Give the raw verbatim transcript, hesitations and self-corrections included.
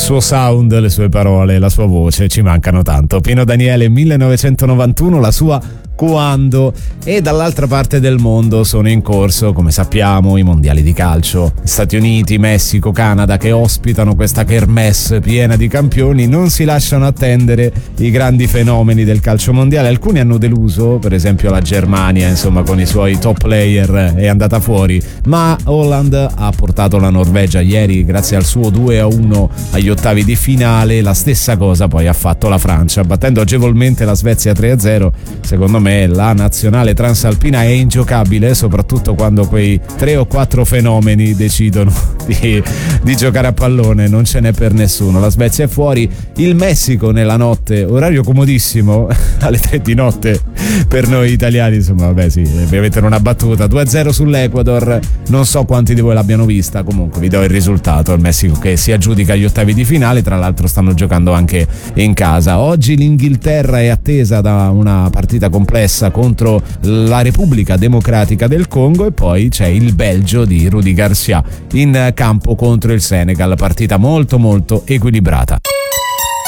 suo sound, le sue parole, la sua voce ci mancano tanto. Pino Daniele, millenovecentonovantuno, la sua Quando. E dall'altra parte del mondo sono in corso, come sappiamo, i mondiali di calcio. Stati Uniti, Messico, Canada, che ospitano questa kermesse piena di campioni, non si lasciano attendere i grandi fenomeni del calcio mondiale. Alcuni hanno deluso, per esempio la Germania, insomma, con i suoi top player è andata fuori, ma Holland ha portato la Norvegia ieri grazie al suo due a uno agli ottavi di finale. La stessa cosa poi ha fatto la Francia, battendo agevolmente la Svezia tre a zero. Secondo me la nazionale transalpina è ingiocabile, soprattutto quando quei tre o quattro fenomeni decidono di, di giocare a pallone, non ce n'è per nessuno. La Svezia è fuori, il Messico nella notte, orario comodissimo, alle tre di notte per noi italiani, insomma vabbè sì, ovviamente non ha battuta, due a zero sull'Ecuador. Non so quanti di voi l'abbiano vista, comunque vi do il risultato: il Messico che si aggiudica agli ottavi di finale, tra l'altro stanno giocando anche in casa. Oggi l'Inghilterra è attesa da una partita complessa contro la Repubblica Democratica del Congo, e poi c'è il Belgio di Rudi Garcia in campo contro il Senegal, partita molto molto equilibrata.